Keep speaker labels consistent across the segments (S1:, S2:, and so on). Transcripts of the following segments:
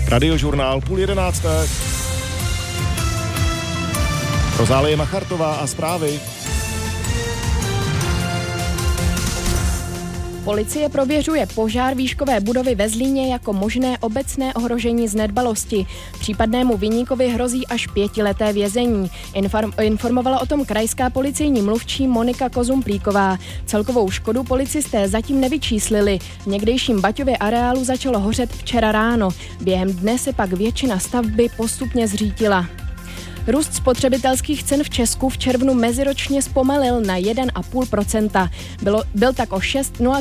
S1: Radiožurnál 10:30. Rozálie Machartová a zprávy.
S2: Policie prověřuje požár výškové budovy ve Zlíně jako možné obecné ohrožení z nedbalosti. Případnému viníkovi hrozí až 5leté vězení. Informovala o tom krajská policejní mluvčí Monika Kozumplíková. Celkovou škodu policisté zatím nevyčíslili. V někdejším Baťově areálu začalo hořet včera ráno. Během dne se pak většina stavby postupně zřítila. Růst spotřebitelských cen v Česku v červnu meziročně zpomalil na 1,5%. Byl tak o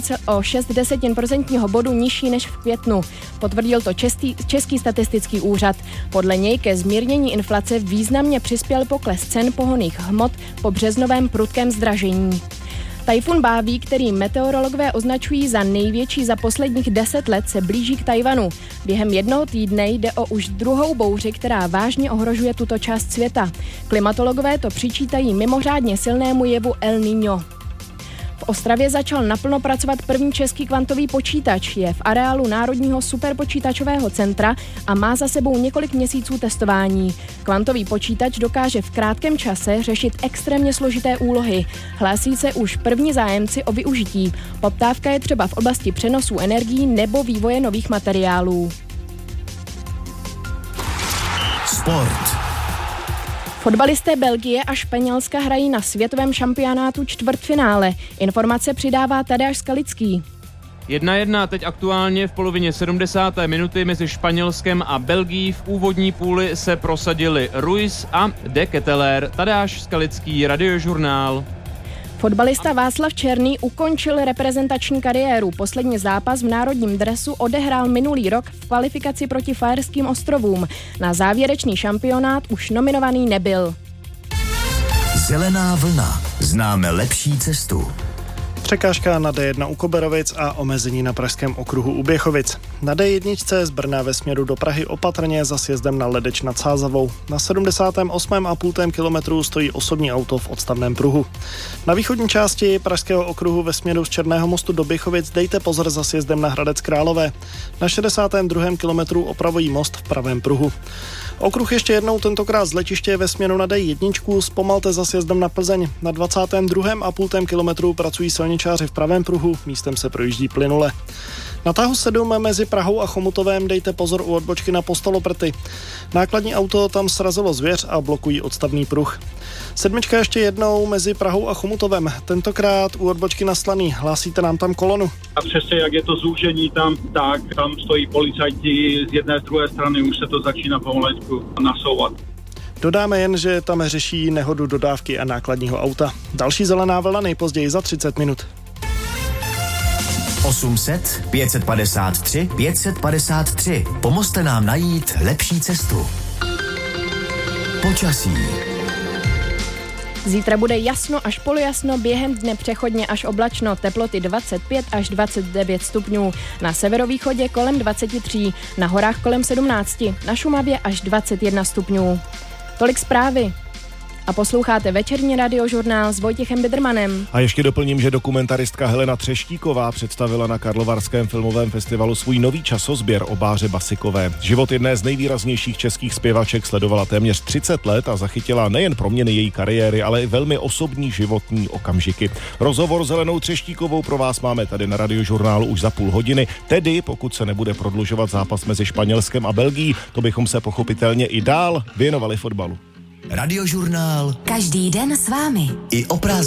S2: 0,6% bodu nižší než v květnu. Potvrdil to Český statistický úřad. Podle něj ke zmírnění inflace významně přispěl pokles cen pohonných hmot po březnovém prudkém zdražení. Tajfun Báví, který meteorologové označují za největší za posledních 10 let, se blíží k Tajvanu. Během jednoho týdne jde o už druhou bouři, která vážně ohrožuje tuto část světa. Klimatologové to přičítají mimořádně silnému jevu El Niño. V Ostravě začal naplno pracovat první český kvantový počítač. Je v areálu Národního superpočítačového centra a má za sebou několik měsíců testování. Kvantový počítač dokáže v krátkém čase řešit extrémně složité úlohy. Hlásí se už první zájemci o využití. Poptávka je třeba v oblasti přenosu energií nebo vývoje nových materiálů.
S3: Sport.
S2: Fotbalisté Belgie a Španělska hrají na světovém šampionátu čtvrtfinále. Informace přidává Tadeáš Skalický.
S4: 1:1 teď aktuálně v polovině 70. minuty mezi Španělskem a Belgií. V úvodní půli se prosadili Ruiz a De Ketelaere. Tadeáš Skalický, Radiožurnál.
S2: Fotbalista Václav Černý ukončil reprezentační kariéru. Poslední zápas v národním dresu odehrál minulý rok v kvalifikaci proti Faerským ostrovům. Na závěrečný šampionát už nominovaný nebyl.
S3: Zelená vlna. Známe lepší cestu.
S5: Překážka na D1 u Koberovic a omezení na pražském okruhu u Běchovic. Na D1 z Brna ve směru do Prahy opatrně za sjezdem na Ledeč nad Sázavou. Na 78,5 kilometru stojí osobní auto v odstavném pruhu. Na východní části pražského okruhu ve směru z Černého mostu do Běchovic dejte pozor za sjezdem na Hradec Králové. Na 62. kilometru opravují most v pravém pruhu. Okruh ještě jednou, tentokrát z letiště ve směru na D1, zpomalte za sjezdem na Plzeň. Na 22,5 kilometru pracují silničáři v pravém pruhu, místem se projíždí plynule. Na tahu 7 mezi Prahou a Chomutovem dejte pozor u odbočky na Postoloprty. Nákladní auto tam srazilo zvěř a blokují odstavný pruh. 7 ještě jednou mezi Prahou a Chomutovem, tentokrát u odbočky na Slaný. Hlásíte nám tam kolonu?
S6: A přesně jak je to zúžení tam, tak tam stojí policajti z jedné, z druhé strany, už se to začíná pomalečku nasouvat.
S5: Dodáme jen, že tam řeší nehodu dodávky a nákladního auta. Další zelená vlna nejpozději za 30 minut.
S3: 800 553 553. Pomozte nám najít lepší cestu. Počasí.
S2: Zítra bude jasno až polojasno, během dne přechodně až oblačno, teploty 25 až 29 stupňů. Na severovýchodě kolem 23, na horách kolem 17, na Šumavě až 21 stupňů. Tolik zprávy. A posloucháte večerní radiožurnál s Vojtěchem Bidermanem.
S1: A ještě doplním, že dokumentaristka Helena Třeštíková představila na Karlovarském filmovém festivalu svůj nový časozběr o Báře Basikové. Život jedné z nejvýraznějších českých zpěvaček sledovala téměř 30 let a zachytila nejen proměny její kariéry, ale i velmi osobní životní okamžiky. Rozhovor s Helenou Třeštíkovou pro vás máme tady na radiožurnálu už za půl hodiny, tedy pokud se nebude prodlužovat zápas mezi Španělskem a Belgií, to bychom se pochopitelně i dál věnovali fotbalu.
S3: Radiožurnál.
S7: Každý den s vámi.
S3: I o prázdninách.